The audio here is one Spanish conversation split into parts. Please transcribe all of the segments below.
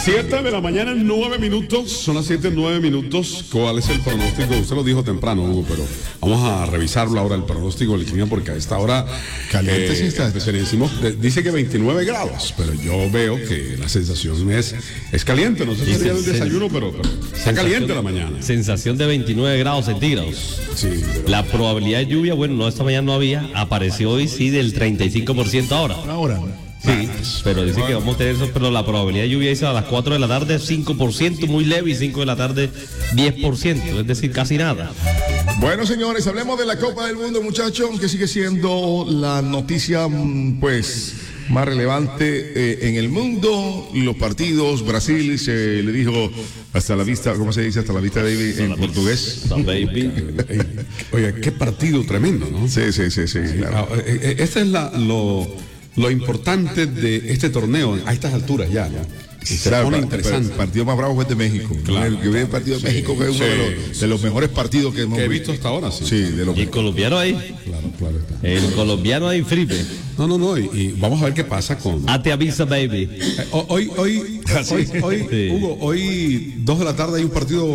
7 de la mañana, 9 minutos. Son las 7, 9 minutos. ¿Cuál es el pronóstico? Usted lo dijo temprano, Hugo, pero vamos a revisarlo ahora, el pronóstico del clima, porque a esta hora caliente sí está. Dice que 29 grados, pero yo veo que la sensación es caliente. No sé si sería el desayuno, pero está caliente la mañana. Sensación de 29 grados centígrados. Sí, la probabilidad de lluvia, bueno, no, esta mañana no había, apareció hoy sí del 35% ahora. Sí, pero dice que vamos a tener eso, pero la probabilidad de lluvia dice a las 4 de la tarde 5%, muy leve, y 5 de la tarde 10%, es decir, casi nada. Bueno, señores, hablemos de la Copa del Mundo, muchachos, que sigue siendo la noticia, pues, más relevante en el mundo. Los partidos, Brasil se le dijo hasta la vista, ¿cómo se dice? Hasta la vista, baby, en portugués. Baby. Oye, qué partido tremendo, ¿no? Sí, claro. Este es lo importante de este torneo a estas alturas ya, ¿no? Se pone interesante. El partido más bravo fue el de México. Claro, el partido de México fue uno de los mejores partidos que hemos visto hasta ahora. Sí, y el colombiano ahí. Claro está. El colombiano ahí, Felipe. No, y vamos a ver qué pasa con. Te avisa, baby. Hoy, Hugo, hoy 2 de la tarde hay un partido.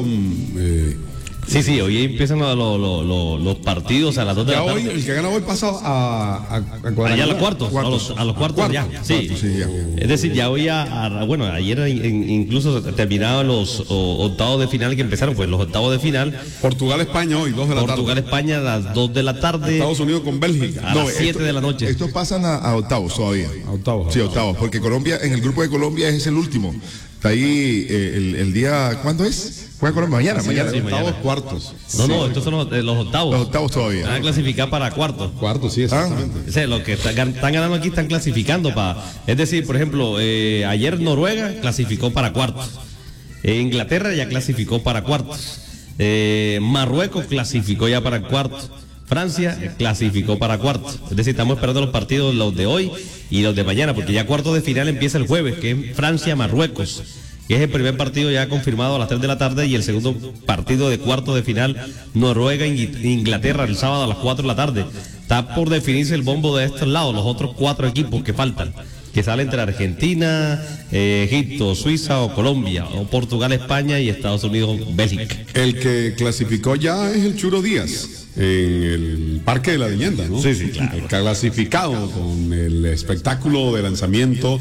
Sí, hoy empiezan los partidos a las 2 de la tarde. Hoy, el que gana hoy pasa a allá a los cuartos. A los cuartos ya. Sí. Ya. Es decir, ya hoy bueno, ayer incluso terminaban los octavos de final que empezaron, pues los octavos de final. Portugal-España hoy, 2 de la tarde. Portugal-España a las 2 de la tarde. Estados Unidos con Bélgica. A las 7 de la noche. Estos pasan a octavos todavía. A octavos. Sí, octavos, porque Colombia, en el grupo de Colombia es el último. Está ahí el día, ¿cuándo es? Juega Colombia mañana. Octavos, cuartos. No, estos son los octavos. Los octavos todavía. Van a clasificar para cuartos. Cuartos, sí, exactamente. O sea, los que están ganando aquí están clasificando para. Es decir, por ejemplo, ayer Noruega clasificó para cuartos. Inglaterra ya clasificó para cuartos. Marruecos clasificó ya para cuartos. Francia clasificó para cuartos. Es decir, estamos esperando los partidos, los de hoy y los de mañana, porque ya cuartos de final empieza el jueves, que es Francia-Marruecos, que es el primer partido ya confirmado a las 3 de la tarde, y el segundo partido de cuartos de final, Noruega-Inglaterra, el sábado a las 4 de la tarde. Está por definirse el bombo de estos lados, los otros 4 equipos que faltan, que salen entre Argentina, Egipto, Suiza o Colombia, o Portugal, España y Estados Unidos, Bélgica. El que clasificó ya es el Churo Díaz, en el Parque de la Leyenda, ¿no? Sí, claro. El clasificado con el espectáculo de lanzamiento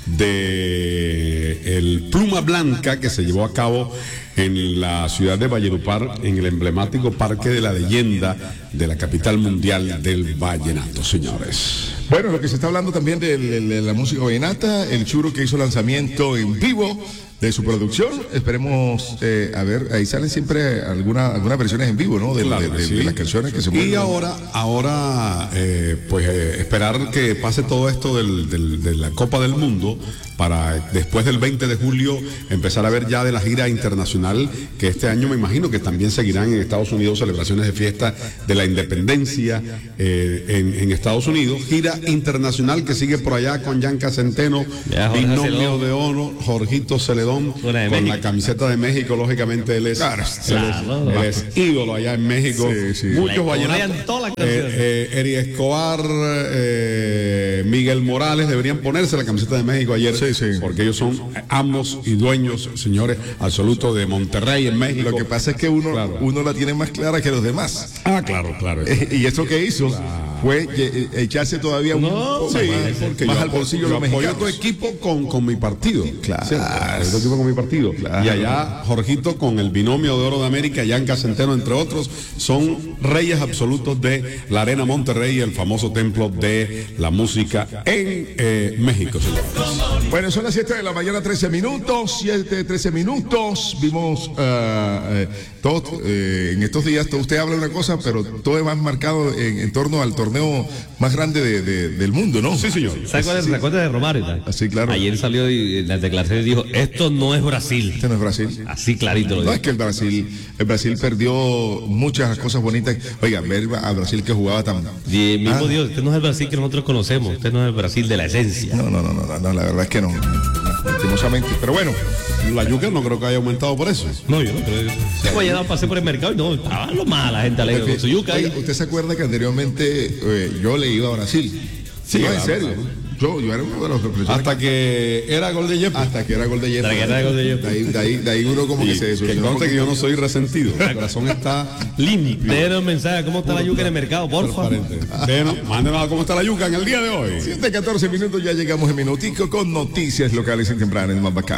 de el Pluma Blanca que se llevó a cabo en la ciudad de Valledupar, en el emblemático Parque de la Leyenda de la capital mundial del vallenato, señores. Bueno, lo que se está hablando también de la música vallenata, el Churo que hizo lanzamiento en vivo de su producción. Esperemos, a ver, ahí salen siempre algunas versiones en vivo, ¿no? De las canciones que se mueven. Y ahora esperar que pase todo esto de la Copa del Mundo, para después del 20 de julio empezar a ver ya de la gira internacional, que este año me imagino que también seguirán en Estados Unidos celebraciones de fiesta de la independencia en Estados Unidos. Gira internacional que sigue por allá con Yanka Centeno, binomio de oro, Jorgito Celedón, con la camiseta de México. Lógicamente él es ídolo allá en México. Sí. Muchos vallenatos. Eri Escobar, Miguel Morales deberían ponerse la camiseta de México ayer. Sí. Porque ellos son amos y dueños, señores, absolutos de Monterrey en México. Lo que pasa es que uno la tiene más clara que los demás. Claro. Y eso que hizo fue echarse todavía porque más al bolsillo yo de los apoyo mexicanos. tu equipo con mi partido. Claro. Tu equipo con mi partido. Claro. Y allá Jorgito con el binomio de oro de América, Yanka Centeno, entre otros, son reyes absolutos de la Arena Monterrey, el famoso templo de la música en México, señores. Bueno, son las 7 de la mañana, 13 minutos. Vimos todo, en estos días, usted habla una cosa, pero todo es más marcado en torno al torneo más grande del mundo, ¿no? Sí, señor. ¿Se acuerda de Romario? Así, claro. Ayer salió en las declaraciones y dijo, esto no es Brasil. Este no es Brasil. Así clarito lo dijo. No, es que el Brasil perdió muchas cosas bonitas. Oiga, ver a Brasil que jugaba tan... Y el mismo Dios, este no es el Brasil que nosotros conocemos, este no es el Brasil de la esencia. No, la verdad es que no. Lastimosamente, pero bueno. La yuca no creo que haya aumentado por eso. No, yo no creo. Ayer pasé por el mercado y no, estaba lo más la gente alegre con su yuca. Oiga, ¿usted se acuerda que anteriormente yo le iba a Brasil? Sí, no, claro, en serio. claro. Yo era uno de los reflexiones. Hasta que era gol de Yepes. Hasta que era gol de Yepes. Hasta que era gol de Yepes. De ahí uno como que Y se que desilusionó. conste que yo no soy resentido. El corazón está limpio. Denos un mensaje, ¿cómo está la yuca en el mercado, porfa? Transparente. Bueno, mándenos a cómo está la yuca en el día de hoy. 7:14 minutos, ya llegamos en minutico con noticias locales en temprana en Mambacán.